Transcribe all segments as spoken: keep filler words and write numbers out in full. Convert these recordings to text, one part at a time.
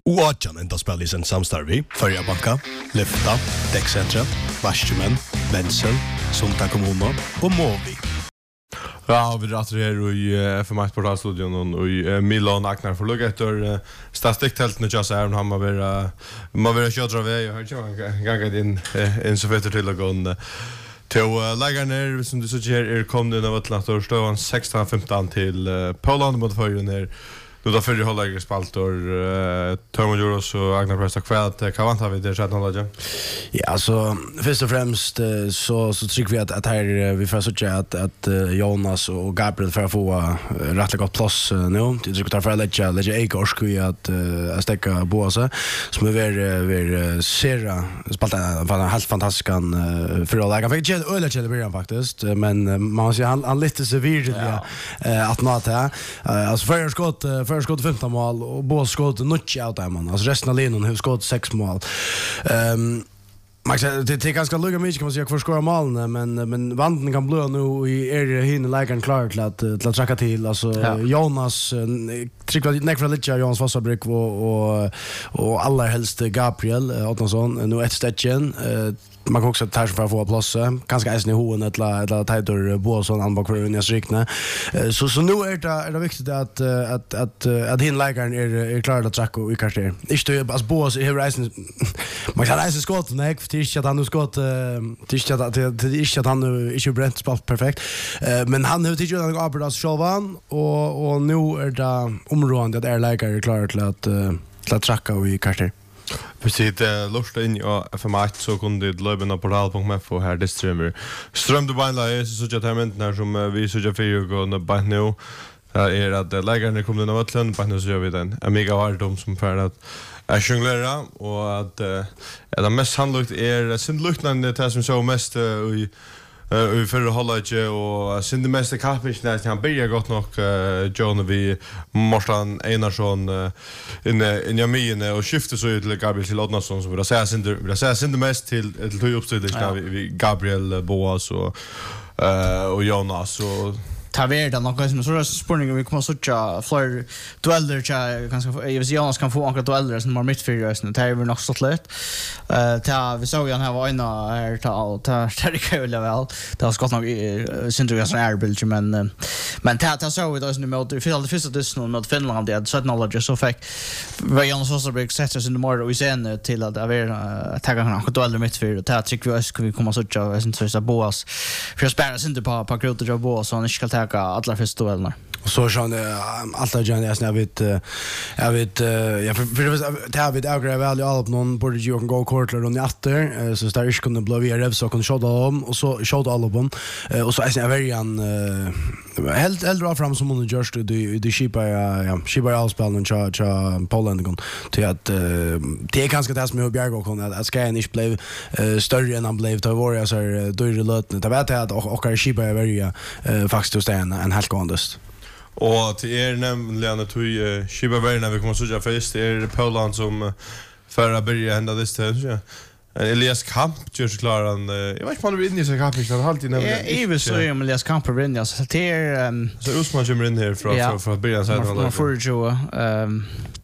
Og Adjan enda spiller i sin samstarvi, Førja Banka, Lyfta, Däckcentra, Varsjumen, Bensen, Sunta Kommuna og Movi. Ja, vi ratter her i F M ett-portalstudion og i Milan Agnar for lukk etter statistikteltene til Æren han må være må være kjødra vei og har ikke ganget inn inn så fetter til å gå til leggerne som du sier her er kommet inn av Øtland og stod han sexton femton til Poland mot Førjen her nu da fyrir hållegre spaltor uh, Tormod Joros og Agnar Presta kväll hva vant har vi det sett hållegge? Ja, så först och främst så så tycker vi att att här vi får så att att Jonas och Gabriel för att få rätt gott plats nu. Det ska ta för att lägga lägga Eikors ju att att stäcka båsa som är ver ver serra spalta var helt fantastisk för att lägga fick ju öle till början faktiskt men man måste han han lite så vidare att nå att alltså för skott för skott femton mål och bås skott notch out där man. Alltså resten av linjen har skott sex mål. Ehm Man kan det är ganska lugnt mycket kan man säga för skora målen men men vanden kan blå nu i är hinner lägga klar till att till att tracka till alltså ja. Jonas tryckte neck för lite Jonas Fossabrik och och och allra helst Gabriel Ottoson nu ett stäcken man kan också ta sig för att få plats ganska äsne hoen eller eller Titor Boson anbak för Unias rikne så så nu är det är det viktigt att att att att hinläggaren är är klar att tracka och i kvarter inte alltså Boas i reisen man kan reisa skott nej för det är att han nu skott det är att det är att han nu inte bränt spalt perfekt men han har tycker han går på det självan och och nu är det området att är läggare klar till att till att tracka och i kvarter. Precis, uh, lortet inn i F M ett så kunde det løyben av portal punkt f og her det strømmer. Strømde beinleie, så sånn at her menten her som uh, vi sånn at fyrir og beint nå, er at uh, leggerne kommer inn av Øtland, beint nå så gjør vi den. En mega vardom som fyrir at er sjonglere, og at uh, ja, det mest handlukt er, sind luktene det som så mest uh, i Uh, vi får hålla inte och sen det mesta kapisch när han börjar gott nog uh, John vi Morsan Einarsson uh, in in Jamien och skiftar så ut till Gabriel till Odnason så vill jag säga sen det vill jag säga sen det mest till till två uppställningar ja. vi Gabriel Boas och uh, och Jonas och ta värda något som så spårningen vi kommer så tjå fler dueller tjå kanske jag vill Jonas kan få några dueller som har mitt för just nu det är väl nog så lätt eh ta vi såg han här var inne här ta ta det kan väl väl det har skott nog syndrom som är bild men men ta ta så vi då nu mot vi hade första dussen mot Finland det så knowledge så fick var Jonas Fosterberg sätter sig in tomorrow vi sen till att vara ta några dueller mitt för ta tycker vi ska vi komma så tjå sen så Boas för spärra inte på på kroter och Boas så han ska ta alla första duellerna. Och så så alla gärna jag vet jag vet jag för det har vi det är väl all någon borde ju kan gå kortare och åter så där är kunde blå vi rev så kan shota om och så shota alla dem och så är det verkligen helt äldre fram som hon just det det skipa ja skipa all spelen cha cha Poland till att det är ganska det som jag bjärg och kan att ska inte bli större än han blev till våra så då är det lötne det vet jag att och skipa är verkligen faktiskt att stäna en helt gåndest. Och till er nämligen att vi Shiba Verna vi kommer så jag fest är Poland som förra börja hända det stället. Elias Kamp gör sig klar han jag vet inte om han vinner sig Kamp inte har alltid nämligen. Ja, Ives så är Elias Kamp vinner så det är så Usman kommer in här från från början så här. Man får ju ehm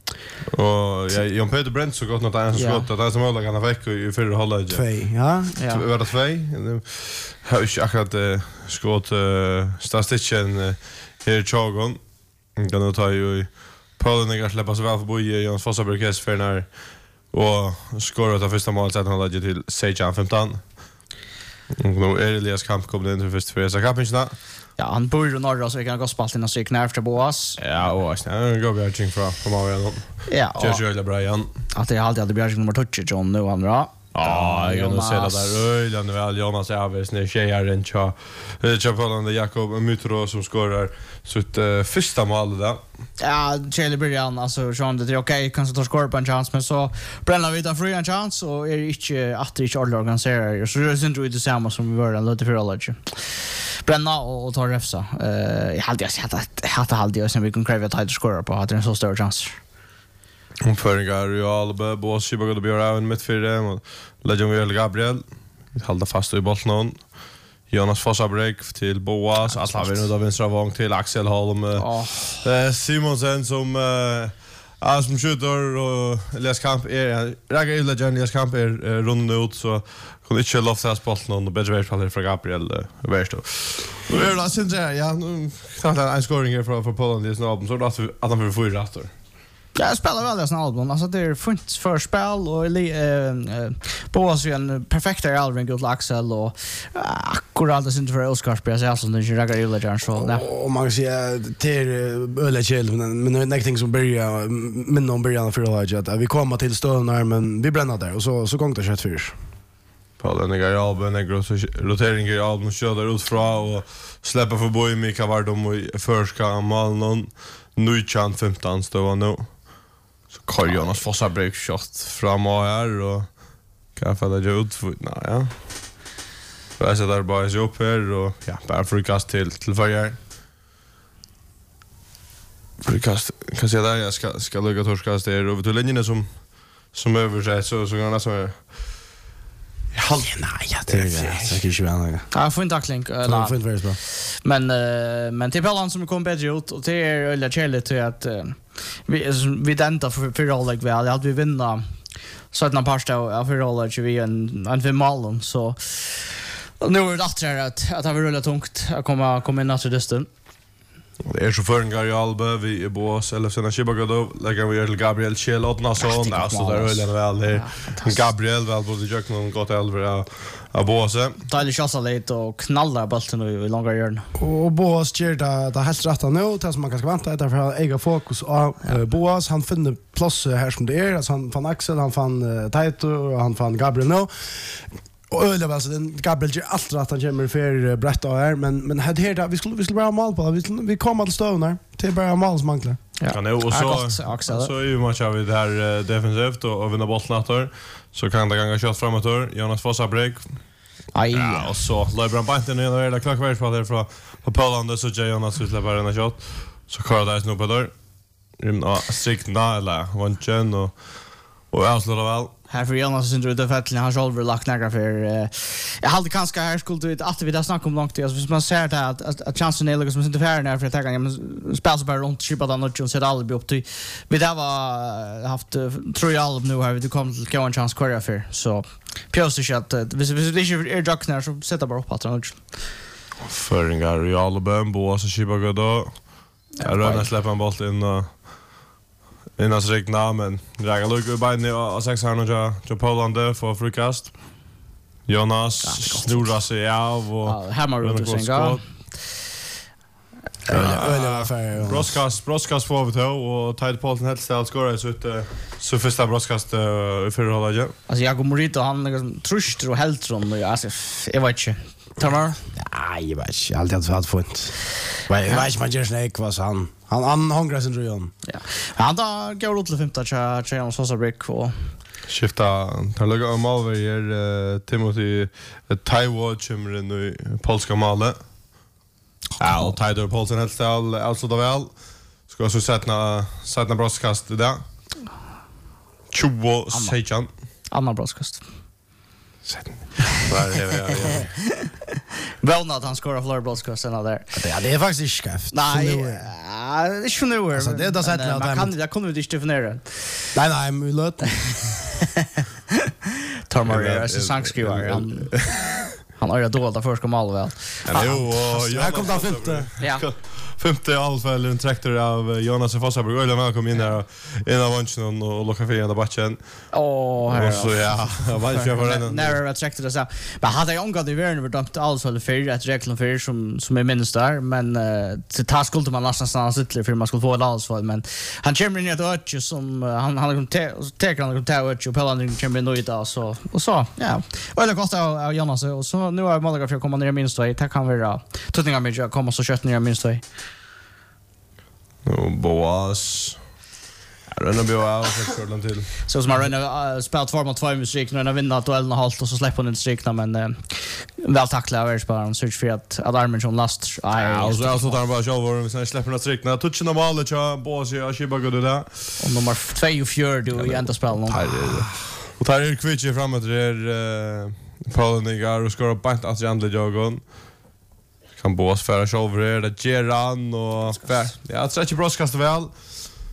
och ja Jon Peter Brent så gott något annat skott att det som håller kan veck i förra halvlek. Två, ja. Var det två? Har ju akkurat skott statistiken här Chagon. Kan du ta ju Polen kan släppa så väl för boje Jonas Fossabrik för när och skorar det första målet att han lägger till sexton femton. Nu är Elias Kamp kommer in till första för så kapitlet. Ja, han bor ju norra så vi kan gå spalt in och se knäfter Boas. Ja, och sen går vi att ching för på Mario. Ja. Joshua eller Brian. Att det är alltid att Björn nummer touch John nu han bra. Ja, jag kan se det där öjlan väl Jonas Aves när tjejer den cha. Chapolan Jakob Mutro som skorar sitt första mål där. Ja, Charlie Brian alltså Jean det är okej kan så ta skor på en chans men så bränner vi där för en chans och är inte att det inte alla organiserar så det är inte det samma som vi var lite för alla. Bränna och ta refsa. Eh jag hade jag sett att hade hade jag sen vi kan kräva att skora på att det är en så stor chans. Hon förringar ju Alba Boas Shiba går det blir även mitt för det och Lejon Gabriel hålla fast i bollen. Jonas Fossabrik till Boas att har vi nu då vänstra vång till Axel Holm. Eh Simonsen som Ja, som skjuter och Elias Kamp är Raga Illa Elias Kamp är rundan ut så kunde inte lofta att spela någon och bättre världsfaller för Gabriel Versto. Och det är då sen där ja, nu kan han en scoring här för för Polen det snabbt så att att han får fyra rätter. Ja, jag spelar väl det snabbt alltså det är funt för spel och eh Boas ju en perfekt Alvin good Axel och akkurat det syns för Oscar spelar så alltså den Raga Illa Jan så där. Och man säger till öle chill men men det är någonting som börjar men någon börjar för laget att vi kommer till stövnar men vi bränner där och så så gång det kött för. Paul den går Alben den går rotering i Alben kör där ut från och släpper för boy Mika var de i första mål någon nu chans femton står nu. Så Carl Jonas Fossa break shot fram och här och kan falla ut nej ja. Så jag där bara så upp här och ja bara frukast till till förr. Frukast kan se där jag ska ska lägga torskast där över till linjen som som över sig så så kan så Ja, nej, ja, det är det. Det är ju väl. Ja, får inte tackling. Ja, får inte vara bra. Men men till Pellan som kom bättre ut och det är eller Chelsea till att vi vi denta för för all like väl att vi vinna sådana parter av för all att vi en en fem mål så nu är det att att att det har rullat tungt att komma komma in efter distan. Det är så för en Gary Albe vi är Boas eller sen Shibagado lägger vi till Gabriel Chel Otnason alltså där är det väl det Gabriel väl både jag någon gott elva av Boas. Tyler Chassa lite och knallar bollen i långa hörn. Och Boas ger det det helt rätt nu det som man kan vänta därför att äga fokus av Boas han finner plats här som det är alltså han fann Axel han fann Taito och han fann Gabriel nu. Och öle alltså den Gabriel ger allt rätt han kommer för brett av här men men hade här vi skulle vi skulle bara mål på vi vi kommer till stövnar till bara mål som manglar. Ja, nu och så så är ju match av det här defensivt och vinna bollen åter så kan det gånga shot framåt Jonas Fossa break. Aj ja, och så LeBron Banten och det klackvärd på där från på Poland så Jonas skulle bara en shot så kör det nu på där. Rimna strikt nära vanchen och och avsluta väl. Här för Jonas syns det fettligt han själv vill lagt några för jag hade kanske här skulle det att vi där snackar om långt alltså man ser det att att chansen är liksom inte fair när för att ta men spelar bara runt chippa den och så det blir upp till vi där var haft tror jag all nu har vi kommit till gå en chans kvar för så pjäs det att vi vi det är jack när så sätta bara upp att han för en Gary Albe Boas och Shibagado jag rör släppa en boll in och innan regna men jag lugg på inne och sex har några till Poland för frukast. Jonas snurrar sig av och hammar runt och sen Öle för broadcast broadcast för vi och Tide Polen helt ställt skora så ut så första broadcast i förra halvlek. Alltså jag går Morito han liksom trust och helt från och alltså jag vet inte. Tamar? Nej, jag vet inte. Alltid hade fått. Vad jag vet man gör snäck vad han. Han han hungrar sin dröm. Ja. Han då går ut till femton så så han så så break och skifta tar lugga om över Timothy Taiwo kommer nu polska målet. Ja, och Tider Polsen helt stall alltså då väl. Ska så sätta sätta broadcast där. tjugo sejan. Anna broadcast. Sätt. Där är jag. Väl när han skorar flera broadcast sen där. Ja, det är faktiskt skäft. Nej, det är ju nu. Alltså det är då sätt att man kan jag kunde inte definiera. Nej, nej, men låt. Tomar är så sangskrivare han. Han har ju dolda första mål väl. Jo, och här kom det femte. Ja. Femte i alla fall en traktor av Jonas Fossberg. Öle välkommen in här in av lunchen och locka för ena batchen. Åh, här. Så ja, vad ska jag för den? När jag traktor så. Men hade jag omgått i världen över alls eller för att regeln för som som är minst där, men till task skulle man nästan stanna sitt för man skulle få alls för men han kommer in i ett öch som han han liksom tar han tar öch och Pellan kommer in då idag så och så. Ja. Öle kostar av Jonas och så nu har Malaga för att komma ner minst då. Tack kan vara. Tutningar med jag kommer så kött ner minst då. Nu Boas. Jag rönnar bli av för skörden till. Så som har rönnar spelat två mot två musik när han vinner duellen och halt och så släpper han inte strikna men uh, väl tackla över spelaren search för att att armen som last. Ja, och så alltså tar bara själv och sen släpper han strikna. Touchen av målet så Boas och Shiba går det. Och nummer två och fyra då i ända spel någon. Och tar er kvitch framåt där Polenigar och skora bant att Jandle Jogon. Kan Boas färra själv det Geran och fär. Ja, jag tror inte broadcast väl.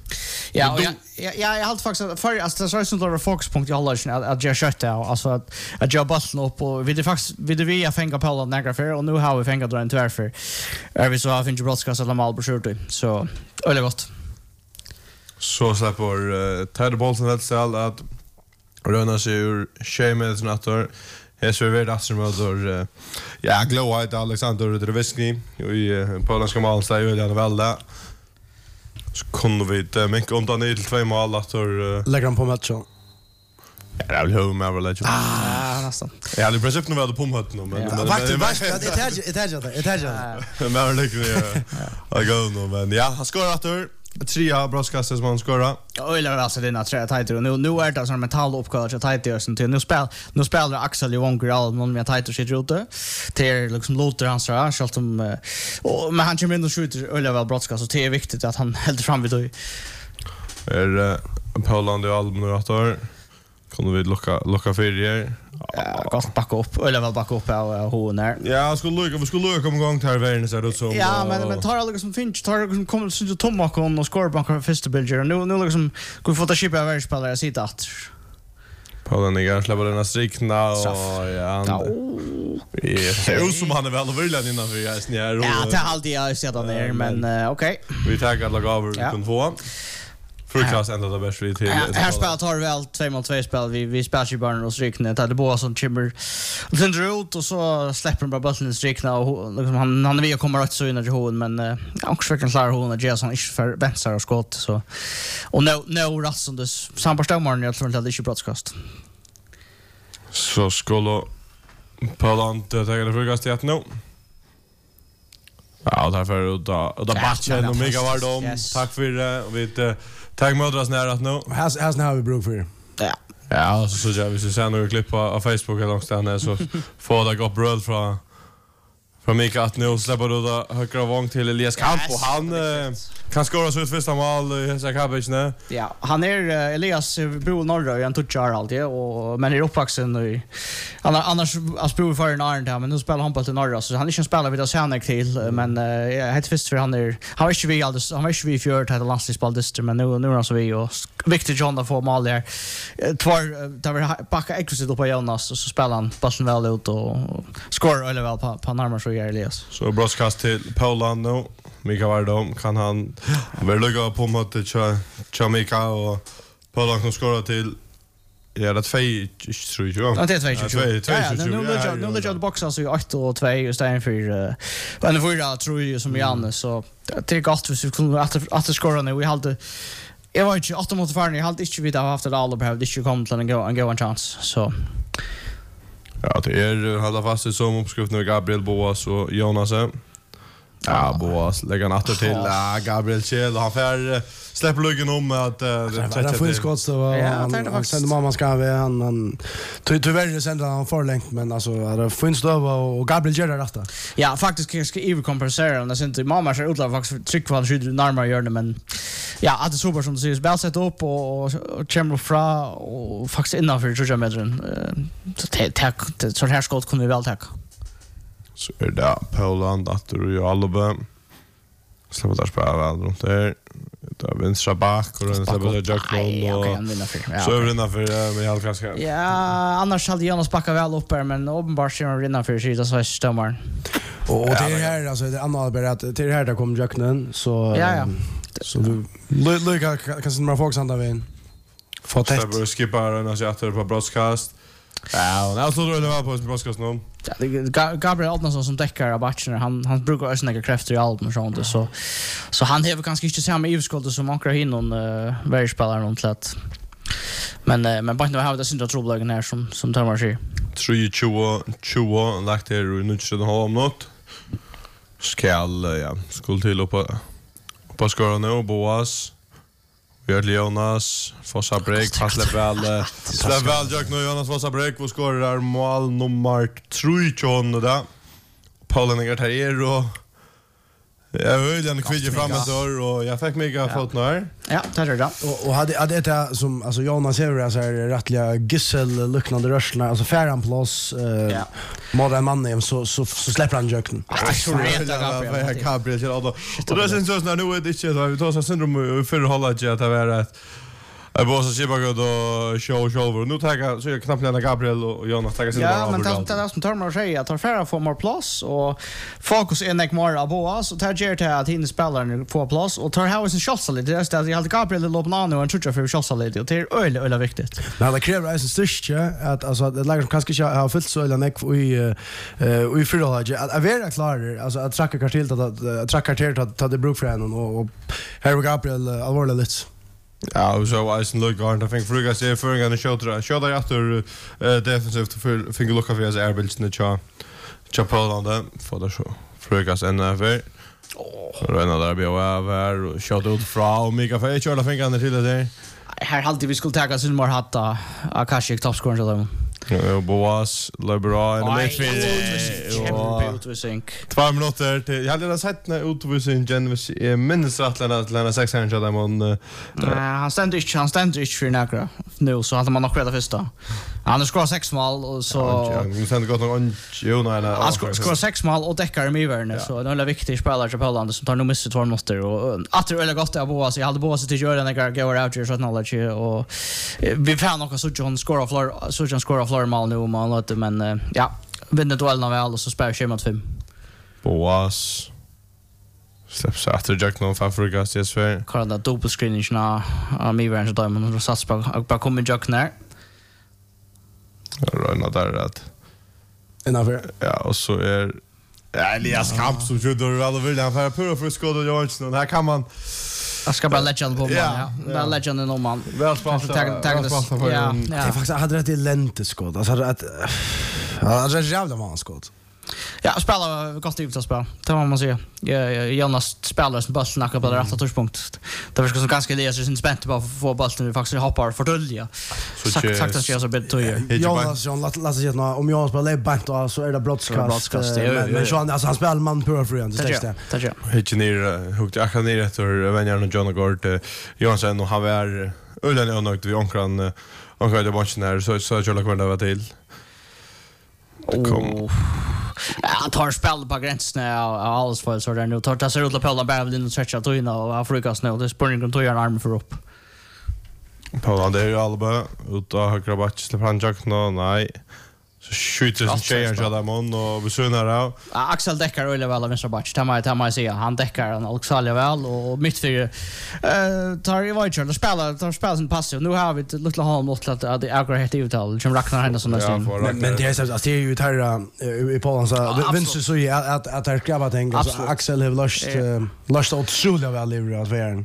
Ja, och jag jag jag har hållit faktiskt för alltså så är det sån fokuspunkt i alla att att jag kött där alltså att att jag bollen upp och vi det faktiskt vi det vi har fängat på några för och nu har vi fängat den tvär för är vi så har finns ju broadcast alla mal beskyrt så öle gott. Så släpper uh, Ted Bolton väl så att röna sig ur Shames natter. Här så är det alltså med ja Glow White Alexander Dreviski i polska mål så är det väl där. Så kunde vi inte mycket om den till två mål att lägger han på matchen. Ja, det är väl hur med legend. Ah, nästan. Ja, det precis nu väl på möten men men faktiskt faktiskt det är det är det är det. Men det är jag går nu men ja, han skorar åter. Trea broadcasters man skora. Ja, eller alltså den att Tighter och nu nu är det sån mental uppgåva att Tighter sen till nu spel nu spelar Axel Johan Gral någon med Tighter sitter ute till liksom låter han så här skall de och men han kommer in och skjuter eller väl broadcast så det är viktigt att han håller fram vid då. Är Poland och Almnurator. Kan vi locka locka för er? Ja, gott backa upp eller väl backa upp av hon där. Ja, skulle lucka, vi skulle lucka om gång till världen så det så. Ja, men men tar alla som finns tar liksom kommer så tomma kon och scorebankar första bilder nu nu liksom går få ta chip av varje spelare sitta att. Polen är ganska släpper den strikna och ja. Ja. Det är som han är väl viljan innan vi är snär. Ja, det har alltid jag sett där men okej. Vi tar alla gåvor vi kan få. Förklass ända det bäst vi till. Här spelar tar väl två mot två spel vi vi spelar ju bara och strikna det båda som chimmer. Sen drar ut och så släpper han bara bollen i strikna och liksom han han vill komma rätt så in i hon men ja också verkligen klar hon och Jason inte för vänster och skott så och no no rast som det samma stämmar jag tror inte det är broadcast. Så skulle Poland ta det förkast i att nu. Ja, därför och då och då batchen och mega var dom. Tack för det och vi tack modras nära att nu. Has has now we broke for. Ja. Ja, så så jag vill se några klipp på Facebook eller någonstans så får det gå bröd från från Mika att nu släpper du då högra vång till Elias Kamp och han kan skora så ut första mål i så cabbage nu. Ja, han är Elias bor norra och han touchar alltid och men är uppvuxen i annars annars bor för en Arne men nu spelar han på till norra så han är inte spelar vid oss han till men jag heter först för han är han är ju vi alltså han är ju vi för till landslagsspel distrikt men nu nu är han så vi och Victor John där får mål där två där vi backa extra på Jonas och så spelar han bollen väl ut och scorar eller väl på på närmare så är Elias. Så broadcast till Poland nu. Mika Vardom kan han väl lägga på mot Cha Mika och Poland kan skora till ja det två tror jag. Ja det är två tror jag. Ja, nu lägger nu lägger jag boxen så åtta och två och stänger för men det var tror jag som Janne så det är gott för vi kunde att att skora nu vi hade jag var inte åtta mot färdig jag hade inte vi haft det alla behövde inte komma till en go en go en chans så ja det är hålla fast i som uppskrift nu Gabriel Boas och Jonas. Ja, Boas lägger natter till ja, Gabriel Kjell han får släpper luggen om att det tretton full skott så han sen mamma ska vi han han tyvärr sen han får längt men alltså det finns då och Gabriel gör det rätta. Ja, faktiskt ska Eve kompensera när sen mamma så utlag faktiskt tryck på han skjuter närmare gör det men ja, att det så bara som det ser väl sett upp och och chamber fra och faktiskt innanför tror jag med den så tack så här skott kunde vi väl tack. Så är det Poland att du ju alla släpper där spela väl runt där. Där vänstra back och den släpper där Jack och så är det för med helt kanske. Ja, annars hade Jonas backa väl upp här men uppenbart ser han rinna för sig så stämmar. Och det här alltså det andra bara att till det här där kommer Jacknen så ja ja. Så du Luca kan man folk sända in. Få tätt. Så skippar en asiater på broadcast. Ja, och alltså då är det väl på broadcast nu. Ja, Gabriel Adnason som täcker av batchen han han brukar också några krafter i album och sånt så så han har kanske inte samma ivskott som ankrar in någon uh, världspelare någon lätt. Men uh, men bara nu har det synd att trubbelagen här som som tar sig. tre tjugo tjugo lagt det i nutchen ha om något. Skall ja, skulle till på på skora nu Boas. Björn Jonas Fossa break pass väl släpp väl Jack nu Jonas Fossa break och skorar mål nummer tre där. Polen är här och Jag höll den kvidje framåt och jag fick mig att få några. Ja, det är det. Och och hade hade det som alltså Jonas säger så här rättliga gissel luktande rörslarna alltså färran plus eh ja. Mer än mannen så så så släpper han jöken. Så det är Gabriel och då. Och det syns så när nu är det inte så vi tar så syndrom för hålla att det är rätt. Jag var så chipa god och show show. Nu tar jag så jag knappt när Gabriel och Jonas tar sig Ja, men det är som tar man säga att tar färra få mer plats och fokus är näck mer av så tar ger till att hinna spelaren få plats och tar House and shots lite. Det är jag hade Gabriel Lobnano och tror jag för shots lite och det är öle öle viktigt. Men det kräver alltså styrka att alltså det lägger kanske inte ha fullt så eller näck i i förhållande att att vara klar alltså att tracka kartilt att tracka kartilt att ta det bruk för en och här var Gabriel allvarligt lite. Ja, och så var det en look on. I think Frugas ser för en shot shot där efter defensivt för finger look av as airbills in the cha. Chapel on them för det så. Frugas en över. Åh, Rena där blir över och shot ut från Mika för jag tror finger till det där. Här hade vi skulle ta oss in mer hatta Akashi toppscorer så där. Ja, Boas, Lebra in the midfield. Utvisning. Två minuter till. Jag hade sett när utvisning Genevis är minst att lämna lämna sex hundra där man. Nej, han ständer inte, han ständer inte för några. Nu så hade man nog redan första. Han har skårat sex mål och så han ständer gott någon Jona. Han skårar sex mål och täcker i världen så det är en viktig spelare till Polen som tar nu missar två minuter och att det är väldigt gott att Boas. Jag hade Boas till göra några go out så knowledge och vi får nog så John scorar för så John scorar för mål nu om han låter men ja, vinner duellen väl och så spelar Schema fem. Boas. Släpps efter Jack någon för Frugas yes för. Kolla där double screening na av mig värns då men och sats på bara kommer Jack ner. Röna där rätt. En över. Ja, och så är ja, Elias Kamp som skjuter väl och vill han för pura för skott och Johansson. Här kan man Jag ska bara legend på man, ja. Bara legend i någon man. Väl spelat. Ja, det är faktiskt hade rätt i lenteskott. Alltså att ja, det är jävla manskott. Ja, spela gott ut att spela. Det var man säga. Ja, Jonas spelar som bollen snackar på det rätta touchpunkt. Det var så ganska det är spänt på att få bollen vi faktiskt hoppar för dölja. Sagt sagt att jag så bit till. Jonas John låt låt säga om Jonas spelar bant så är det broadcast. Men så alltså han spelar man på för en det är det. Hitch ner hooked jag kan ner efter vänner och John Gord. Johansson och han är ullen och något vi onkran onkran det matchen där så så jag kommer det till. Kom. Ja, tar spel på gränsen av alls för så där nu tar det sig ut på Polen bara vill inte stretcha då innan och Afrikas nu det spurning om tojar arm för upp. Polen det är ju Alba ut och högra back släpper han jack nå nej. Så skjuter sin tjejer så där man och besönar av. Axel Deckar eller väl av vänstra back. Ta mig ta mig säga han Deckar han Alexander väl och mitt för eh tar i Vichard och spelar tar spelar sin pass nu har vi ett litet halm mot att det är helt uttal som Ragnar Henderson nästan. Men det är så att det är ju här i Polen så vinst så ju att att det grabbar tänker så Axel har lust lust åt Julia väl i att vara.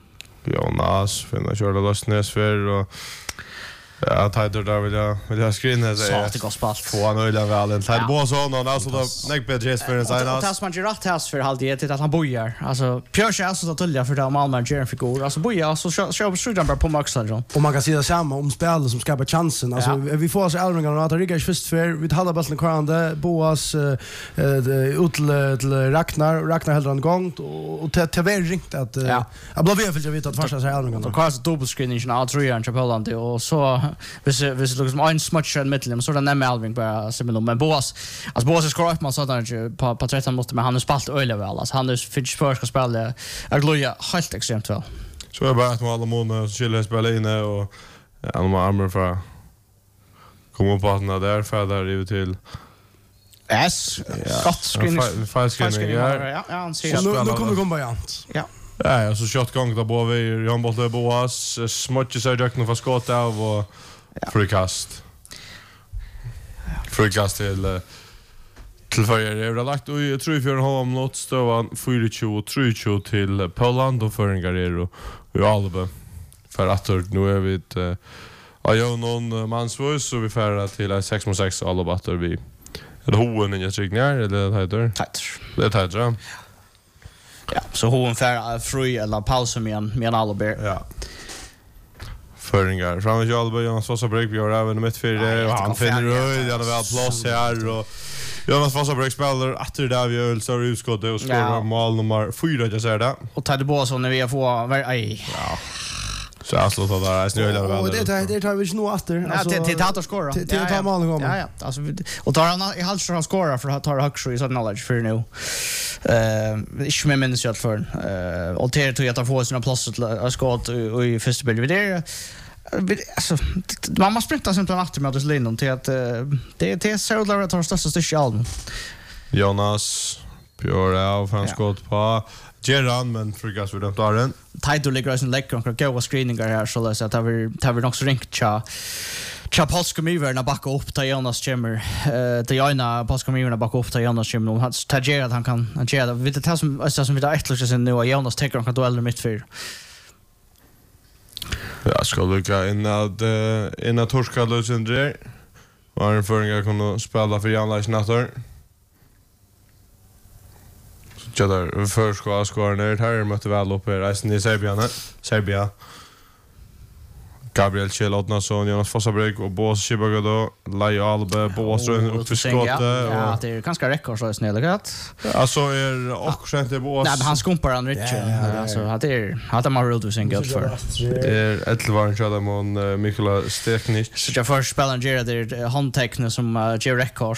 Jonas finner köra lösnes för och ja, Tider där vill jag vill jag skriva så att det går spalt. Få han öliga väl en Tider boss on och alltså då neck bed just för en sign out. Tas man ju rätt häst för halt det att han bojar. Alltså Pjörs är så att tulja för det Malmö Jern figur. Alltså bojar så kör skjuter bara på Max Sandron. Och man kan se det samma om spel som skapar chansen. Alltså vi får oss Elringar och att Riga först för vi hade bollen kvarande Boas ut till Ragnar Ragnar hela en gång och till till väl ringt att jag blev väl för jag vet att första så Elringar. Och kanske double screening när tre och Chapeland och så Hvis hvis liksom en smutch i mitten så där nämmer Alvin bara similar men Boas alltså Boas ska upp man så där på på tretton måste men han har spalt öle väl alltså han är finch för ska spela jag gloja helt extremt väl så är bara att alla månader så skulle spela inne och han har armor för komma på att där för där ju till S gott screen fast screen ja ja han ser nu nu kommer komma igen ja ja så shotgång där på vi Jan Bolle Boas smutch så jag nog skott av och frikast. Frikast till till förr jag har lagt och jag tror vi får ha om något stövan fyra tjugo tre tjugo till Poland och för en Guerrero och Alba för att nu är vi ett ja jag någon mansvoice så vi färra till sex mot sex alla batter vi eller hoen i jag ner eller det heter det heter ja så hoen färra fri eller paus med med Alba ja föringar. Framme i Alba, Jonas Fossa Brygg, vi har även mitt för det. Och han finner röjd, han har väl plats här. Och Jonas Fossabrek spelar efter där vi öl så utskott och skorar mål nummer fyra jag säger det. Och tar det på så när vi får aj. Ja. Så alltså så där är snöjlar väl. Och det där det tar vi ju nu efter. Alltså till till att skora. Till att ta mål gång. Ja ja. Alltså och tar han i halvstad han skora för att ta högst i sån knowledge för nu. Eh, inte med minns jag för eh och till att jag får sina plats att skott i första bild. Det alltså man måste sprinta som på efter med att linjen till att det det är så där att ta största stycke album. Jonas Pure av han skott på Geran men frugas vi den tar den. Title ligger som läcker och gå screeningar här så så att vi tar vi också ringt cha cha Polska Miverna backa upp till Jonas Chimmer. Eh till Jonas Polska Miverna backa upp till Jonas Chimmer och han tager att han kan han ger det vet det som alltså som vi där ett sen nu Jonas tar kan då eller mitt för. Ja, ska lucka in att in att torska lösendre. Var en förringa kunna spela för Jan Lars Natter. Så där för ska skåra ner här mötte väl upp här resten i Serbien. Serbia. Gabriel Kjellotnason, Jonas Fossabrek och Bås Shibagado, Lai Albe, Båström upp för skottet. Ja, det är ganska rekord så snälligt. Alltså är också inte Bås. Nej, men han skumpar han rich. Alltså att det är hade man roligt att se gott för. Är elva år sedan man Mikola Steknic. Så jag först spelar Gerard där handtecknet som Ger Record.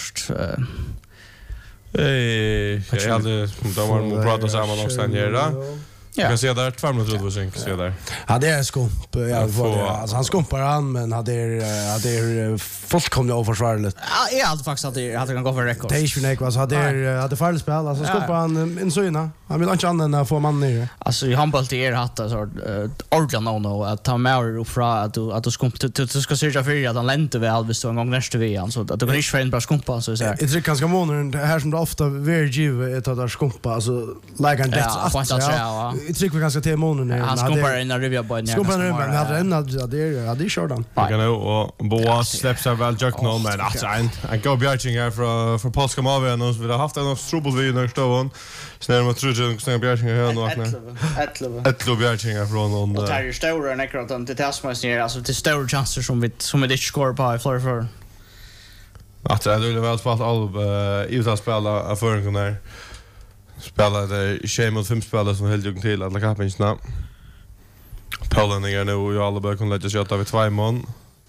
Eh, jag hade då var man prata samman också här då. Jag kan se där två minuter då sen se där. Ja, det är skump. Ja, alltså han skumpar han men hade hade fullkomligt oförsvarligt. Ja, jag hade faktiskt att det hade kan gå för rekord. Det är ju nej vad hade hade fel spel alltså skumpar han in syna. Han vill inte använda att få man ner. Alltså i handboll det är hatt så ordentligt no no att ta mer upp fra att du att du skump du ska se jag för att han länte väl allvis så en gång nästa vecka så att du kan inte för en bra skumpa så så här. Det är ganska månader här som det ofta very giv ett att skumpa alltså like and that's Jag tycker vi ganska till månader. Han skumpar in i Rivia Boy. Skumpar in men hade en att det är ja det är Jordan. Jag kan och Boas släpps av väl Jack no men att en en go Bjärching här från från Polska Malmö och vi har haft en trouble vid när stån. Snär man tror ju snär Bjärching här nu vakna. Ett Ett lo Bjärching här från och och tar ju stora en ekrat om det tasmas ner alltså till stora chanser som vi som vi inte score på i floor för. Att det är väl spalt all utan spela för en där. Spelade tjej mot fem spelare som helt jugn till alla kapinsna. Polen är nu och alla bör kunna lägga sig av två mån.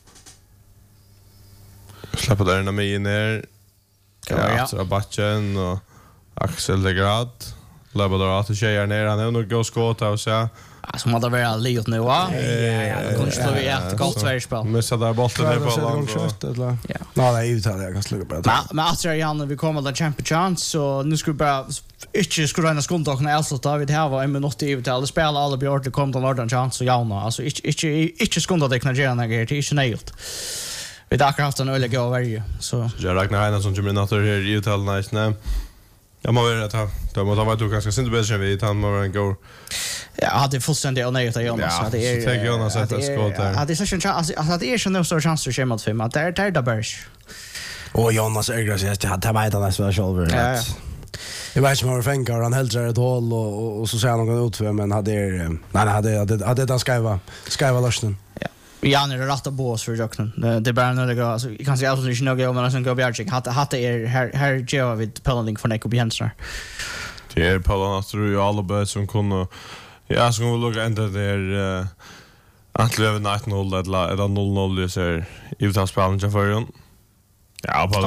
Släppa där med in ner. Ja, så Batchen och Axel Legrad. Läbba där att tjejer ner han är nog gå skåta och så. Alltså man där väl liot nu va. Ja, det kunde slå vi ett gott tvärspel. Men så där bollen är på långt eller. Ja. Nej, det är uttalat jag kan slå på det. Men men att jag Janne vi kommer till champion chance så nu ska vi bara inte skulle räna skondokna alltså då vi det var en minut i ut alla spela alla bjort det kom till Northern chance så Janne alltså inte inte inte skondokna gärna här det är inte nöjt. Vi där kan ha en öle gå varje så. Jag räknar en som kommer natter här i uttalat nice name. Jag måste vara att då måste vara du ganska synd bättre vi han måste gå. Ja, hade fullständigt och nöjt att Jonas så det är. Tänk Jonas att det ska där. Ja, det är så chans alltså det är så någon stor chans att komma till fem att där där där bärs. Och Jonas ägrar sig att det var inte nästan själv. Ja. Jag vet inte om han fänkar han hälsar ett hål och och så ser han någon ut för men hade nej nej hade hade hade den skriva skriva lösningen. Ja. Ja, när det rätta bås för jocken. Det är bara när det går alltså jag kan säga alltså inte något men sen går Bjärching hade hade är här här Joe vid penning för Nico Bjensner. Det är Paula tror ju alla bör som kunde ja så går lugga ända där eh Antliv night noll eller eller noll noll så är i utan spelaren för ju. Ja, Paula.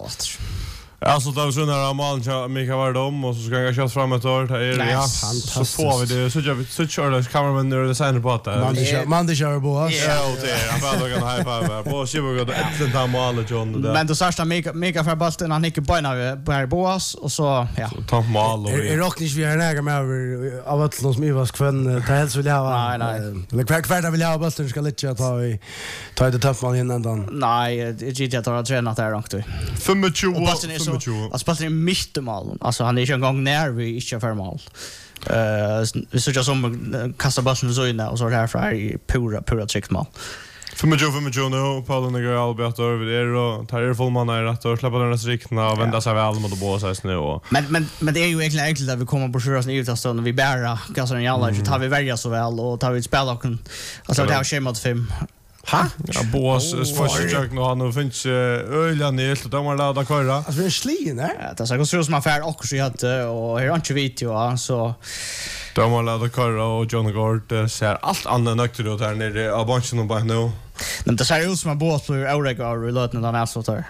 Ja, så då så när man så Mikael var dom och så ska jag köra fram ett år här ja så får vi det så jag så kör det cameraman när det sen på att man det man det kör på oss ja det är bara då kan high five på så vi går det ett sånt mål John där men då sårsta Mikael Mikael för bollen han gick på på boas och så ja ta mål och är rock inte vi är nära med av att någon som i var skvän ta helst vill jag nej nej eller kvar kvar vill jag bollen ska lite ta vi ta det topp mål innan då nej det är inte att träna där långt du femtio Alltså spelar i mittmål. Alltså han är ju en gång när vi inte för mål. Eh vi så just som kasta bollen så inne och så här för i pura pura trickmål. femtio femtio nu Paul och Nico Albert över det och tar det full man är rätt och släpper den rikna och vända sig väl mot båda sig nu och men men men det är ju egentligen enkelt att vi kommer på sjuras i utanstånd och vi bära gasar i alla så tar vi välja så väl och tar vi spela och alltså det här schemat fem Ha? Ja, Boas första jag nu han och finns öliga ner och de har laddat köra. Alltså vi är slien där. Ja, det ser ut som affär också så hade och här har inte video så De har laddat köra och John Gord ser allt annat nökter ut här nere av bunchen och bara nu. Men det ser ut som att Boas blir Oregon i löten den alltså där.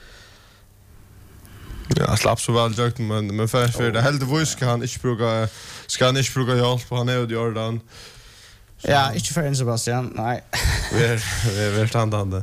Ja, slapp så väl jag men men för för det helt voice ska han inte bruka ska han inte bruka hjälp han är ju Jordan. Ja, inte för Sebastian. Nej. Vi är vi är standande.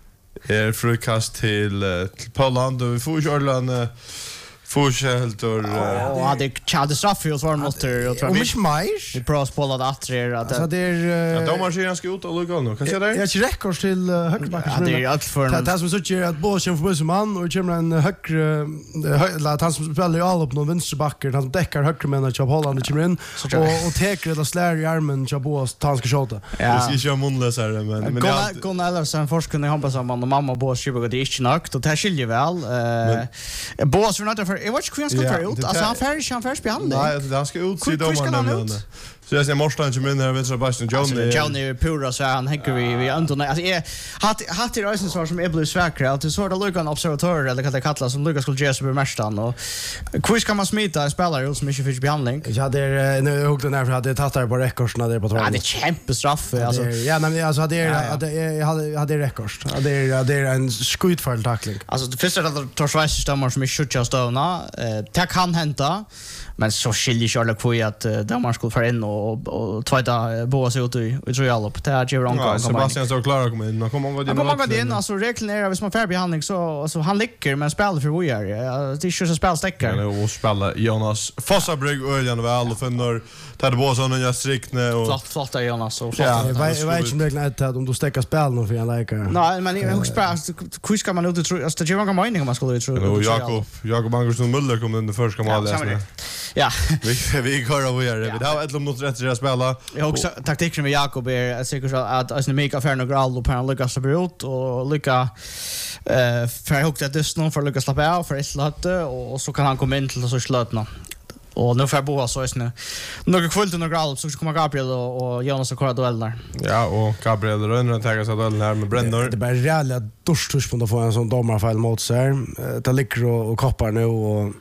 Är frukast till till Poland och vi får ju Orlan Fortsätt och och hade chade straff ju var mot och tror Om inte mer. vi pros på alla atrer att Alltså det är de har ju ganska ut och lugna nu. Kan jag säga det? Jag har rekord till högerbacken. Ja, det är allt för Det som så tycker att båda kör förbi som man och kommer en högre att han som spelar ju all upp någon vänsterbacken han täcker högre men att Holland kommer in och och täcker det slår i armen så båda han ska skjuta. Det ska ju munlösare men men jag går eller sen forskning hoppas att man och mamma båda skjuter det är inte nökt och det skiljer väl eh båda för något för jag vet inte hur han ska ta ut alltså han färdig han färdig behandling. Nej, han ska ut sig då man så jag säger måste inte minna här vänster Bastian Johnny. Johnny Pura så han hänger vi vi antar alltså är hat hat det rösen så som är blue sväckra att det så där Lugan observatör eller vad det kallas som Lucas skulle ge sig bemästan och quiz kan man smita spelare som inte fick behandling. Jag hade nu huggt den här för hade tagit på rekordsna där på trappan. Ja, det är kämpestraff alltså. Ja, men alltså hade jag hade hade rekords. Hade det är en skjutfall tackling. Alltså det första att tar Schweiz stammar som är skjutja stövna eh det kan hända men så skiljer Charlotte på att där man skulle få in och och tvåta bås ut i i tror jag upp det är ju ja, Sebastian så klar kommer in och kommer man gå in. Kommer man gå in alltså reglerna är hvis man får behandling så alltså han läcker men spelar för vi är det är ju så spelstäckare. Ja, och spela Jonas Fossabrygg öligen väl och finner tar det bås och några strickne och flott flott där Jonas och flott. Ja, jag vet inte riktigt att om du stäcker spel nu för jag läker. Nej, men jag också spel hur ska man ut tror alltså det är ju många meningar man skulle tro. Och Jakob Jakob Angersson Müller kom in det första målet. Ja. Vi vi går över här. Vi har ett lite rätt att spela. Jag också taktiken med Jakob är säkert att alltså Mika Ferno Grall och Pan Lucas ut och Luca eh för hookt att det någon för Lucas släppa av för ett lat och så kan han komma in till så slutna. Och nu får Boa så är det några kvällar några Grall så kommer Gabriel och, och Jonas och Kora dueller. Ja, och Gabriel rönner att ta sig duellen här med Brennor. Det blir jävla dårstusch på att få en sån domarfall mot sig. Det ligger och koppar nu och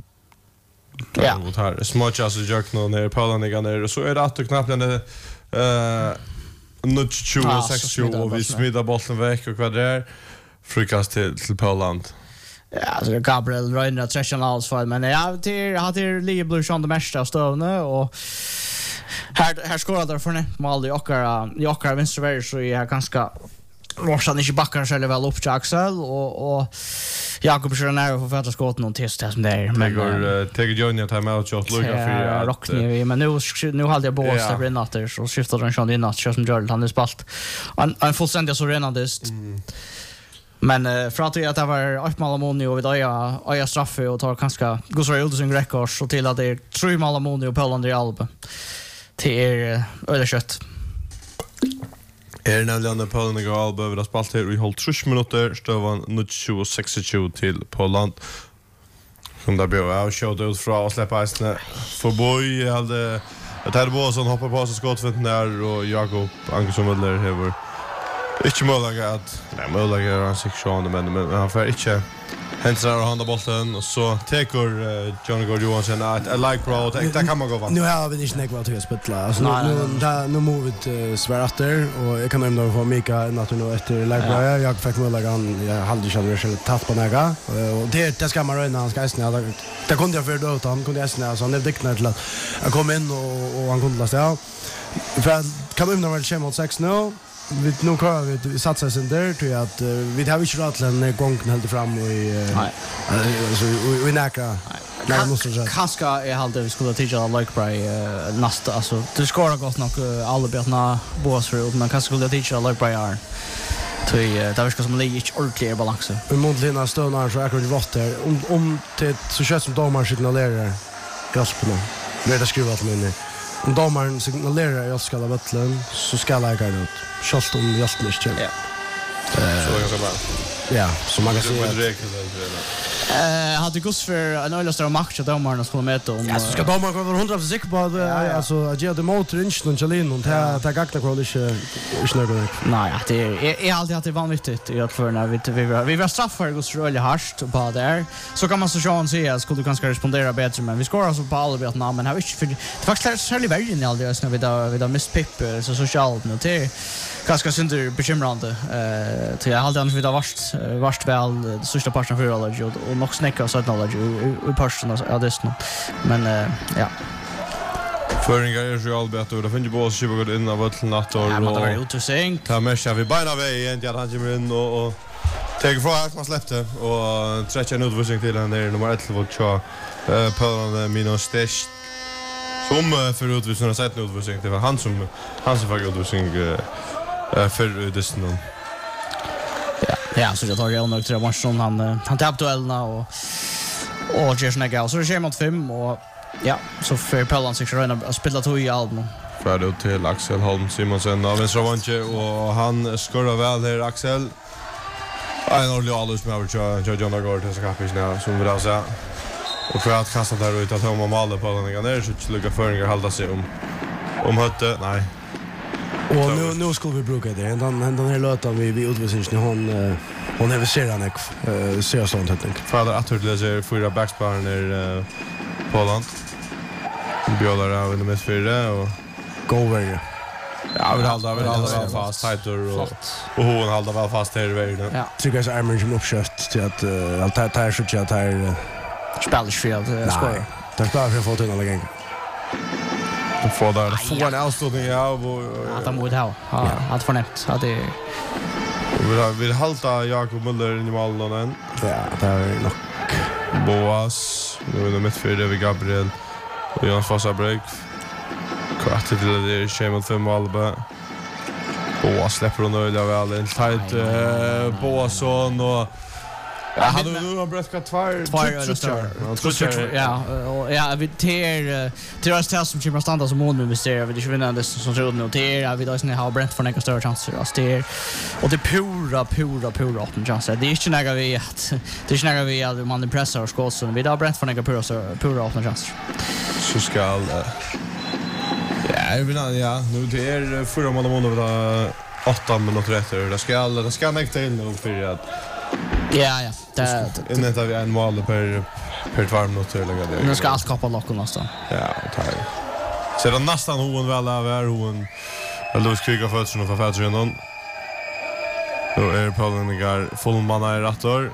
ja, och här smart alltså Jack nu när Polen är ner så är det att knappt den eh nutch tjugo sex och vi smidar bollen veck och vad det är frukast till till Poland. Ja, så Gabriel Reiner träschen alls för men ja det hade Lee Blue Sean det mesta stövne och här här skorade för ne mål i ochar i ochar vänster så är ganska Morsan inte backar själv väl upp till Axel och och Jakob kör ner för att skåta någon test som där men går Tage Johnny att hem out shot Luca för att rockni men nu nu hade jag bås där innatter så skiftar den Sean innatt kör som Gerald han är spalt en en fullständigt så renadist men uh, för att det var ett mål Amoni och vi då ja ja straffe och tar ganska går så ut sin rekords och till att det är tre mål Amoni och Poland i Alba till är öde kött. Är nämligen när Polen går all behöver att spalt här i håll tre minuter stövan nitton tjugosex till Poland. Som där blir av shot ut från att släppa isne för boy hade att hade båda som hoppar på så skott för när och Jakob Angersson Müller har inte möjligt att nej möjligt att han sig sjön men men han får inte hänsar och handa bollen och så tar uh, Johnny Gord Johansson att I like bro det kan man gå vant. Nu har vi inte något att spela. Alltså nu nu nu movet svär efter och jag kan nämna för Mika att nu efter like bra jag fick väl lägga han jag hade ju själv tatt på några och det det ska man röna han ska snä det kunde jag för då han kunde jag snä så han är duktig till att komma in och och han kunde lasta ja. För kan vi nu väl köra mot sex nu vi nu kan vi satsa sen där till att vi har inte rätt en gång helt fram och i alltså vi näka nej måste jag kanske är halt vi skulle teacha like by nästa alltså det skårar gott nog alla björna bås för men kanske skulle teacha like by är till där vi ska som ligga i ordentlig balans. Vi måste stöna så akkurat vart där om om det så känns som domaren signalerar gaspen. Det är skrivet att men om domaren signalerar jag ska la vattlen så ska jag gå ut. Schalt om jag inte. Ja. Så jag ska bara. Ja, så man kan säga. Eh, hade gått för en öl större match att domarna skulle mäta om. Ja, så ska domarna vara hundra procent säker på att Ja, ja. alltså att ge det mot Rinchen och Jalin och ta ta gakta kvar inte inte något. Nej, det är är alltid att det är vanligt i att för när vi vi var vi var straffar gått öl harst på där. Så kan man så sjön se att skulle kanske respondera bättre men vi skorar alltså på alla vet namn men har inte för det faktiskt är särskilt värre i all det när vi då vi då mist Pip så socialt nu till ganska synder bekymrande eh till jag hade annars vi då vart vart väl det största parten för alla och och nog snäcka så att alla ju i parten av det nu men eh ja Föringar är ju allbet och det finns ju bara så går in av vatten natt och ja men det var ju att säga ta mesha vi beina väg igen till att han kommer in och och tar från att man släppte och tretton utvisning till den där nummer elva och tja eh på minus test som för utvisning har sett utvisning det var han som han som fick utvisning eh för det nu. Ja, ja så jag tar jag nog tre matcher han han tappade duellerna och och Jason Egal så det är mot fem och ja, så för Pellan sig röna att spela två i album. För ut till Axel Holm Simonsen av vänstra vänche och han skorrar väl här Axel. En ordentlig allus med över John Agard till kapis nu som vi då så. Och för att kasta där ut att Tom Malle på den igen där så skulle lucka föringar hålla sig om om hötte nej. Och nu nu ska vi bruka det. Den den här låten vi vi utvisningen hon hon har ser han eh ser sånt helt enkelt. Fader att det läser fyra backsparner Poland. Bjölar av i mittfältet och go over. Ja, vi håller vi håller väl fast tighter och och hon håller väl fast här i vägen. Ja. Tycker jag så är man uppkört till att allt här tar så att här Spelfield skor. Det spelar för fot in alla gånger. De får där få en avståndning av och Att de mot ha. Ja, att förnämt. Att det vi har vi halta Jakob Müller i målen. Ja, det är nog Boas, nu är det mittfältet vi Gabriel och Jonas Fossabreak. Kvart till det är Shemot fem Alba. Boas släpper hon öliga väl en tight Boasson och ja, hade nu har Breska tvär tvär ja och ja vi ter till oss till som kommer stanna som mål nu vi ser vi det vinner det som tror nu ter vi då sen har Brent för några större chanser att det och det pura pura pura öppna chanser det är inte några vi att det är inte några vi att man pressar och skott så vi då Brent för några pura pura öppna chanser så ska ja jag vill ja nu det är förra månaden och då åtta minuter efter det ska det ska nästa till nu för att ja ja det innan tar vi en mål per per två minuter eller det. Nu ska allt kappa locken nästan. Ja, tar. Så det nästan hon väl av är hon Louis Kriger för att för fast redan. Då är Paulen Gar full man är rättor.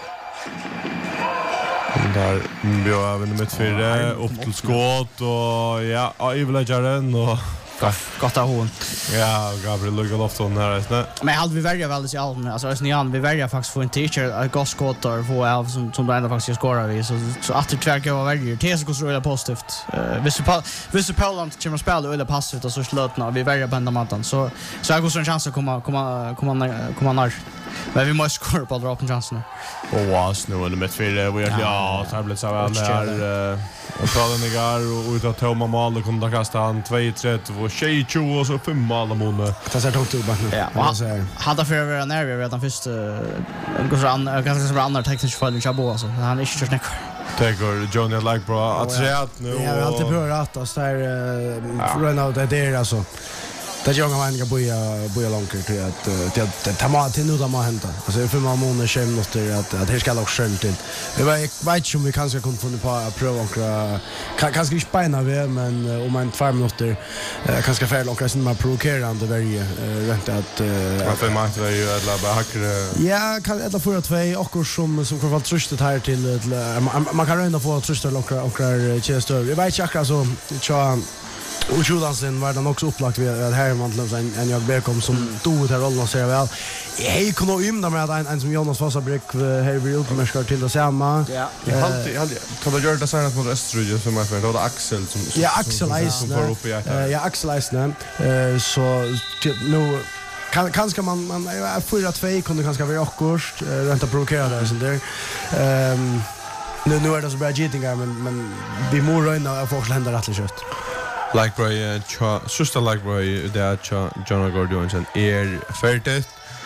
Där bjöd även mitt fyra upp till skott och ja, i villageren och gott av hon. Ja, Gabriel Lugal Lofton här är men hade vi välja väl i allt alltså är nian vi välja faktiskt för en teacher att gå skottar få av som som det ändå faktiskt skorar vi så så att det tvärka var väljer det så går det positivt. Eh visst visst Poland kommer spela eller passivt och så slutna vi väljer på ända så så jag går så en chans att komma komma komma komma när men vi måste skora på droppen chansen. Och was nu under mittfältet vi har ja tablet så väl där och Paulen Gar och utav Thomas Mal och kunde kasta han två tre och tjugo och så fem mål mot det ser tungt ut bakom. Ja, hade för över när vi redan först går så an ganska så bra andra tekniska fall i Chabo alltså. Han är inte så snäck. Tager Johnny like bro att säga att nu. Ja, vi har alltid bra att så där run out det där alltså. Det är ju många boja boja långt till att det det tar man till nu då man hämtar. Alltså för man måste skämma något att att det ska också skämt till. Jag vet vet om vi kanske kunde få på att prova och kanske inte spina vi men om man två minuter kanske fel och kanske man provocerande varje rätt att att för mig var ju alla backre. Ja, kan det för att två och som som kan vara tröstet här till man kan ändå få tröstet och och Chester. Jag vet inte akkurat så tror och Judansen var den också upplagt vid att här man en en jag bekom som tog det rollen ser väl. Jag kan nog ymna med att en som Jonas Fossabreck här vill uppmärksamma till det samma. Ja. Jag alltid alltid kan det göra det så att mot Österrike som är för då Axel som ja Axel Eisner. Ja Axel Eisner eh så nu kan kanske man man är fyra två kunde kanske vara akkurst rent att provocera där så där. Ehm nu nu är det så bra gittingar men men vi mår röna av folk länder rättligt kött. Like Bray, Sister Like Bray, det är John Gordon är färdigt.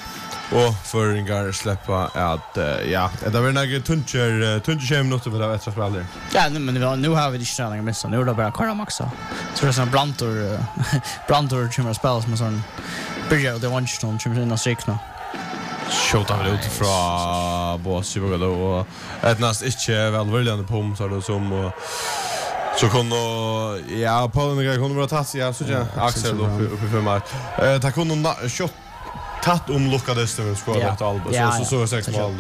Och föringar släppa att uh, ja, det var några tuncher tuncher tjugo minuter för det extra spelare. Ja, men nu nu har vi det träningar med så nu är det bara köra maxa. Så det är sån Brantor Brantor kommer att spela som en sån börjar det Washington kommer in och strikna. Skjuta väl ut från Boss ju då och ett näst inte väl viljande pom så det som och så kunde ja Paulina kunde vara tatt ja så ja Axel upp upp för mig. Eh ta kunde shot tatt om luckades det skulle det allt så så så sex mål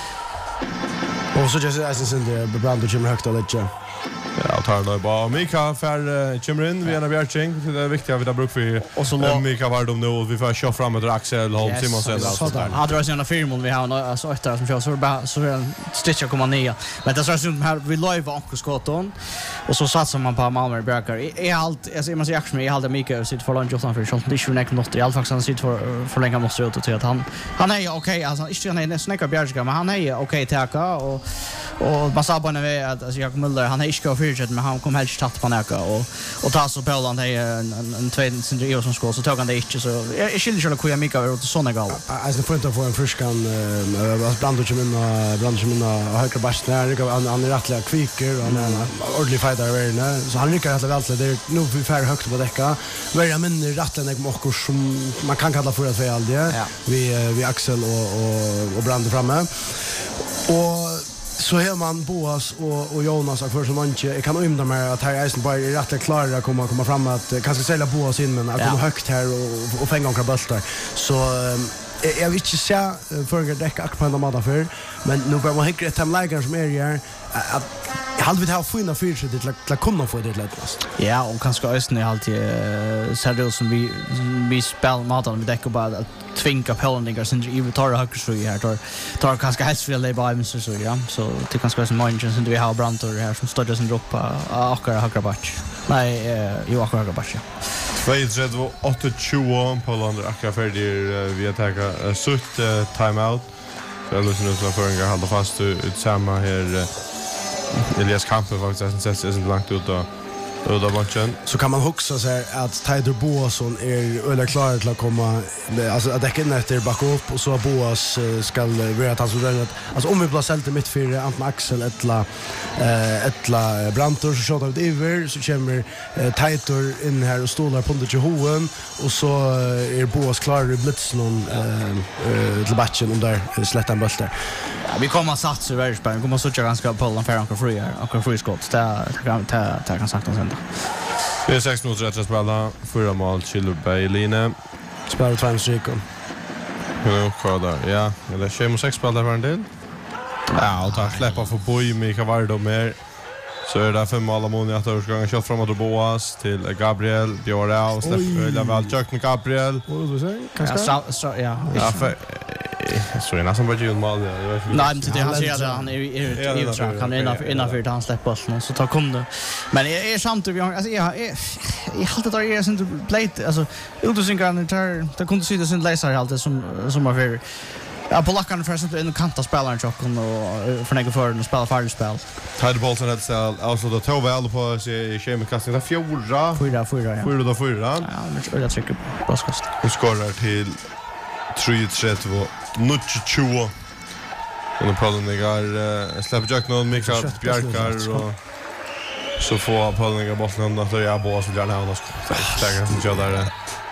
då. Och så just as sen det Brando Jim högt och lite. Ja, tar det bara Mika för Chimrin vi är Bjärching det är viktigt att vi har bruk för och så Mika var de nu vi får köra fram med Axel Holm Simonsen så där. Hade det såna filmer vi har alltså efter som kör så bara så en stitcha komma ner. Men det så som här vi live och skotton och så satsar man på Malmö Bjärkar. Är allt alltså man säger action med hade Mika sitter för lunch utanför så det är ju näck något i alla fall han sitter för för länge måste ut och till att han han är okej alltså inte han är snäcka Bjärkar men han är okej täcka och och man sa bara när att alltså Jakob Müller han är inte fyrtjätt men han kom helt tatt på näka och och ta så Poland är en en tvåan syndrom som skål så tog han det inte så jag skiljer själva kuja Mika och såna gal. Alltså för att få en friskan vad Brando som in Brando som in högra back där han han är rättliga kviker och han är ordentlig fighter där så han lyckas rätt väl det nu vi fär högt på däcka välja men rättliga mockor som man kan kalla för att säga aldrig vi vi Axel och och och Brando framme och så här man Boas och och Jonas och för som man inte jag kan ymda med att här är bara rätt klara att komma komma fram att kanske sälja Boas in men att komma högt här och och fänga några bultar så jag vill inte se för att täcka på den andra för men nu bör man hitta ett läge som är här att jag hade vi ha fina fyra det till att komma få det lätt. Ja, och kanske östen är alltid ser det som vi vi spelar maten med däck och bara tvinka Pellingar sen i tar högre så här tar tar kanske helst för det bara så så ja så det kanske som Manchester sen vi har Brantor här som står sen upp och högra back. Nej, ju och högra back. två åtta tjugo Polander akkurat färdig vi attackar sutt timeout. Så jag lyssnar ut för en hålla fast ut samma här Elias Kampen faktiskt sen ses långt ut och då då matchen så kan man huxa så här att Tyder Boasson är eller klar till att komma alltså att täcka efter backa upp och så Boas ska vara att han så där alltså om vi blir sålt mitt för Anton Axel ettla eh ettla Brantor så shot ut över så kommer Tyder in här och stolar på det hoen och så är Boas klar i blitzen eh till matchen om där slätta en boll där. Ja, vi kommer satsa så väldigt spännande. Vi kommer så ganska på den färran free här och free skott. Det kan ta ta kan sagt sen. Det är sex minuter att spela förra mål Chiller Bayline. Spelar två stycken. Nu kvar ja, eller tjugo sex spelar var en del. Ja, och tar släppa för boy Mika Vardo mer. Så är det fem mål Ammonia att det ska gå framåt och Boas till Gabriel Diorao släpper väl Jack med Gabriel. Vad du säger? Kanske ja. Ja, för så är nästan bara ju mål. Nej, men det han säger att han är är i track han är innanför innanför han släpper bollen så tar kom det. Men är är samtidigt alltså jag är jag har det där är inte plate alltså utsynkar tar det kunde se det sen läsar allt som som var för ja på lackan för exempel in kanta spelaren chocken och för några för att spela färdigt spel. Tide Bolton hade så alltså då tog väl på sig kemikasting där fjorda. Fyra fyra ja. Fyra då fyra. Ja, men jag tycker baskast. Och skorar till tre tre två tjugo. Och Paulinegar släpper Jack någon Mikael Bjärkar och så får Paulinegar bollen då jag Boas vill gärna ha något. Tackar för jag där.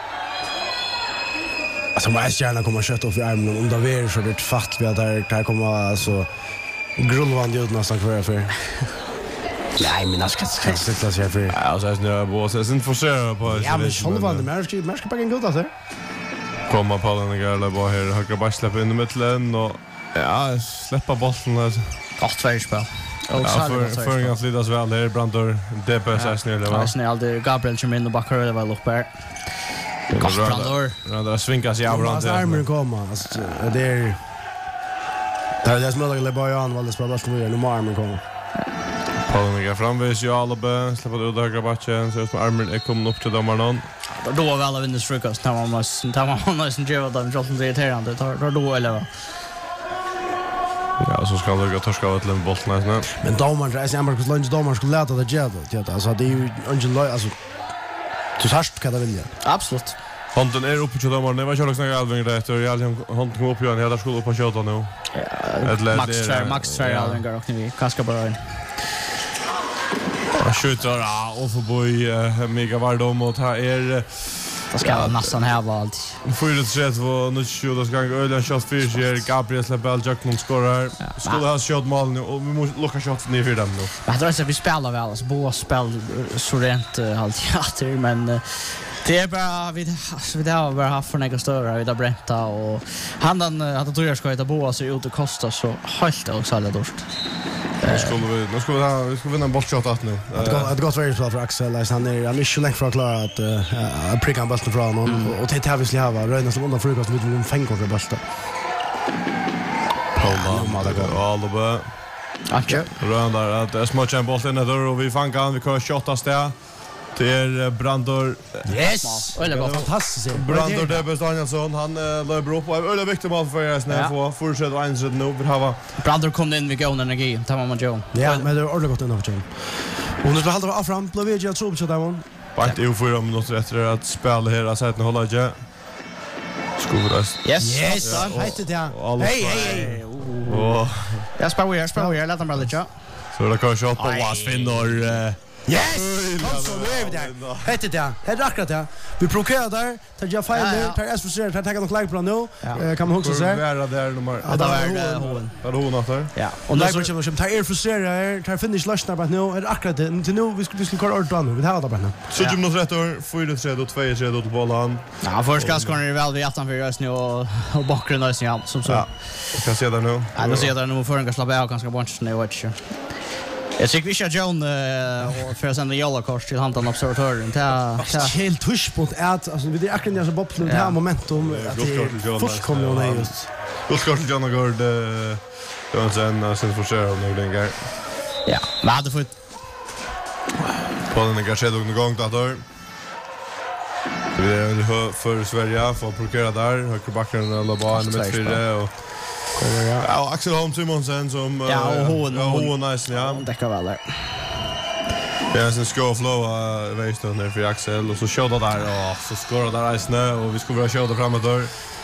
Alltså man är gärna komma kött upp i armen om det är så det fatt vi att där kan komma alltså grundvand ut nästan kvar för. Nej, men jag ska ska sitta så här för. Ja, så är det Boas är inte forcerad på. Ja, men Sullivan det märks märks på en god alltså. Komma Paulinegar eller bara här högra back släppa in i mitten och ja, släppa bollen där. Åt två spel. Och för för en slidas väl där Brantor D P S ner det va. Ja, det Gabriel kommer in och backar det väl upp här. Brantor. Ja, det svinkas jag Brantor. Alltså armen kommer alltså det är det är som att bara Jan valde spela bort nu nu armen kommer. Paulinegar framvis ju alla släpper ut högra backen så som armen är kommit upp till domaren. Då var väl vinner frukost när man måste ta man måste ge vad de jobbar det här det tar då eller ja så ska det gå torska ut till bollen här. Men domaren är ju Marcus Lunch domaren skulle lära det göra det alltså det är ju ingen alltså du har kan det vinna. Absolut. Hånden är uppe till domaren. Det var kört snägga Alving där efter. Jag hånden kom upp igen. Jag där skulle upp på köta nu. Max två Max två Alving går och vi kaskar bara in. Han skjuter ja, och förbi Mega Vardom mot här är det ska nästan här var allt. fyra tre två nu skjuter ska gå ölen shot för sig Gabriel Lebel Jackman skorar. Skulle ha skott mål nu och vi måste locka shot ner för dem nu. Jag tror att vi spelar väl alltså båda spel så rent allt men det är bara vi vi har bara haft för några större vi där Brenta och han han hade tror jag ska hitta båda så ut och kosta så helt och så alla dåst. Nu skulle vi nu skulle vi ha vi skulle vinna en bollshot att nu. Det går det går väldigt bra för Axel. Han är han är så länge för att klara att att pricka bollen från honom och det har vi skulle ha röna som undan frukost med en fängor för bollen. Paula Alba. Okej. Röndar att det smått en boll in där och vi fångar han vi kör shotas där. Det är Brandor. Yes. Eller vad fantastiskt. Brandor Debes Danielsson han löper upp och är viktig mål för oss när få fortsätta och insett nu vi har Brandor kom in med gående energi tar man Joe. Ja, men det är ordentligt gott ändå. Och nu ska hålla av fram blev jag tror på där man. Bara i fyra minuter efter att spela här så att nu håller jag. Skuvras. Yes. Yes. Hej det. Hej hej. Och jag spelar jag spelar jag låter mig lite. så det kanske upp på vad finner Yes! Kom så, nu är vi där. Hette det, det är akkurat det. Vi provokerar där, tar jag fejler, tar jag sfriserar, tar jag något like på nu. Kan man också säga. Det är där nummer. Ja, det är hon. Var det hon efter? Ja. Och nu så kommer tar er frustrerar, tar finish lösnar bara nu. Är akkurat det. Till nu vi ska vi ska köra ordentligt nu. Vi har det bara nu. Så ju minuter efter fyra tre då två tre då till bollen. Ja, först ska skåra det väl vid åttan för oss nu och och bakgrunden är ju som så. Ja. Jag kan se där nu. Ja, nu ser jag nu för en ganska slappa av ganska bunch nu vet jag. Jag tycker vi ska John och för sen jalla kors till handan observatören. Ta ta helt tusch på att alltså vi det akkurat så bopplen det här momentum att först kommer hon är just. Då ska till John Gord då sen sen försöker nog den gång. Ja, men hade fått på den kanske då någon gång då. Det är för Sverige för att prokera där höger backen eller bara med fyra och ja, Axel Holm Simonsen som ja, och hon ja, hon nice ja. Det kan väl där. Det är en skål flow race då när för Axel och så kör det där och så skårar där i snö och vi ska vara köra framåt där.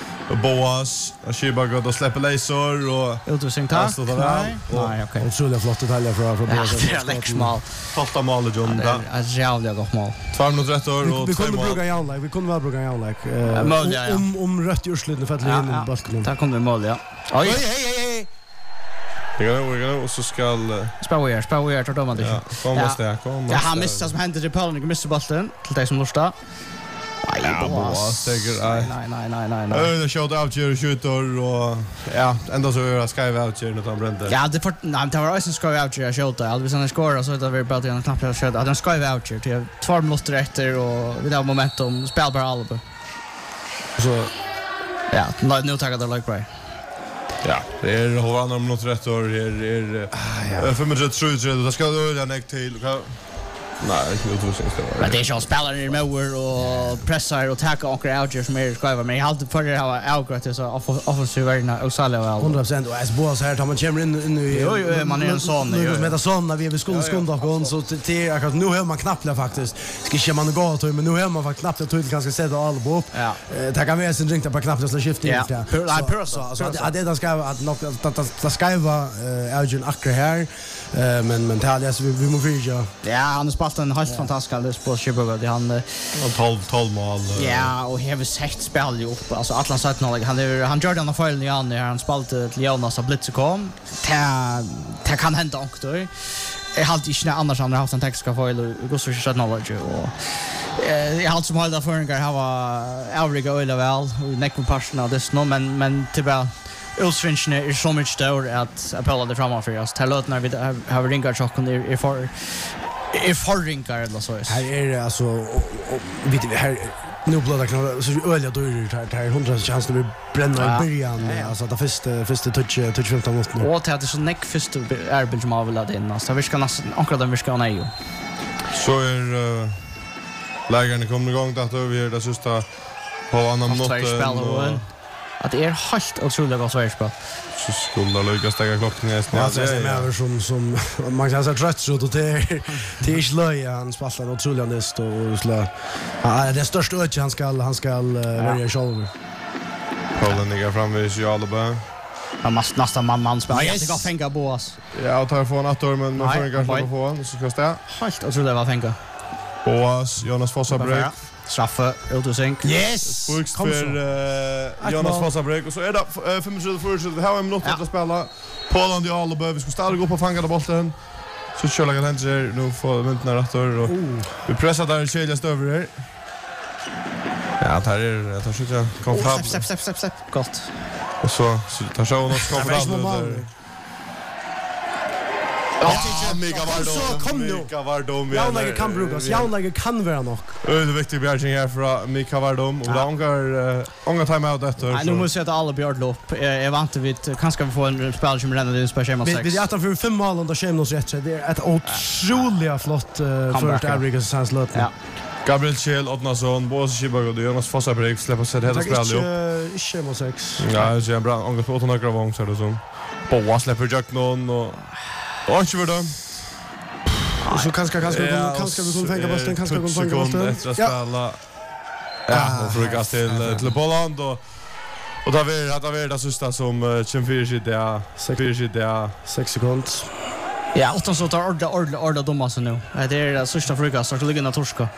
Boas, Shiba går då släpper laser och utrustning tack. Nej, nej, okej. Otroligt flott detaljer från från Boas. Det är läxmål. Totta mål John där. Det är jävligt gott mål. två minuter rätt och vi kunde bruka Jan like, vi kunde väl bruka Jan like. Om om rött urslutning för att lägga in bollen. Där kom det mål ja. Oj, hej hej hej. Det går det går och så ska spela vi spela vi tar de man det. Kom måste jag kom. Ja, han missar som händer i Polen, han missar bollen till dig som lustar. Ja, Boas tycker nej nej nej nej nej. Öh, det shot out here shooter och ja, ändå så är det sky out here när han brände. Ja, det för nej, det var också sky out here shot. Alltså sen skor så det var bara det en knapp jag shot. Att han sky out here till två minuter efter och vi har momentum spel bara Alba. Så ja, nu tar jag det like right. Ja, det är hur andra minuter rätt och är är för mig tror jag det ska då jag näck till. Nej, det tror jag inte. Men det är ju spelare i Mower och pressar och tackar och outer som är skriva men jag hade för det här outgrat så offensive värna och Salo väl. hundra procent och as boss här tar man kommer in in i jo, jo, man är en sån nu med det sån när vi är skuld skuld och så till jag nu hör man knappt faktiskt. Ska inte man gå till men nu hör man faktiskt knappt att tydligt ganska sätta alla upp. Ja. Det kan vi sen ringa på knappt så skifta in ja. Nej, så så det det ska att nog att det ska vara Elgin Acker här. Men men tal alltså vi måste ju ja, han har spelat en helt fantastisk på Chicago. Det han tolv tolv mål. Ja, och har vi sett spel ju upp. Alltså Atlas sagt något han han gör den affären i han han spelade till Jonas och Blitz kom. Ta ta kan hända också. Jag har inte annars han har haft en tekniska fel och går så shit knowledge och eh jag har som hålla förringar ha var Elrigo eller väl neck med passion av det no men men tyvärr Ulsvinchen är så mycket större att appella det framåt för oss. Till låt när vi har ringar chocken är för är för ringar eller så. Här är det alltså vet vi här nu blåda kan så öliga då är det här hundra chans att vi bränner i början alltså det första första touch touch femton minuter. Och det är så neck första Erbil som har väl in så vi ska nästan akkurat den vi ska nej. Så är lägaren kommer igång då vi är det sista på annan minut. att det är helt otroligt gott Sverigespel. Så skulle Lucas stänga klockan nästan. Ja, det är mer som som man kan säga trött så det är det är slöja han spelar otroligt näst och slå. Ja, det största öch han ska han ska välja själv. Polen ligger framvis ju alla. Han måste nästan man man spelar. Jag ska fänga Boas. Ja, och tar få en attor men man får inte kanske få en så ska stä. Helt otroligt vad fänga. Boas, Jonas Fossabreak. Straffe, Ultusink. Yes! Buks för uh, Jonas Fossabreak och så är det uh, femtio för så det här är en minut att spela. Polen och alla vi ska ställa gå på fånga den bollen. Så kör jag den här nu får vänta attor och vi pressar där Chelsea över här. Ja, det här är jag tar så jag kom fram. Step step step step. Gott. Och så så tar jag nog kom fram där. Ja, mega Vardom. Kom nu. Mega Vardom. Jag lägger kan brukas. Jag lägger kan vara nog. Det är viktigt bjärgning här från Mika Vardom och långar ånga time out efter. Nej, nu måste jag ta alla björd lopp. Jag vant vid kanske vi får en spelare som renner in på schema sex. Vi är för fem mål under schemas rätt så det är ett otroligt flott för Abriga sans låt. Ja. Gabriel Kjell, Odnason, Boas Kibago och Jonas Fossabreak släpper sig hela spelet upp. Inte schema sex. Ja, så är bra. Ånga på åtta några gånger så är det så. Boas släpper Jack någon och och inte för dem. Så kanske kanske kanske vi kommer fänga bollen, kanske vi kommer fänga bollen. Ja. Ja, och för att till till Poland och och då vill att det det sista som tjugofyra shit ja, fyra shit ja, sex sekunder. Ja, utan så tar orda orda orda domma så nu. Det är det sista frukast att ligga na torska.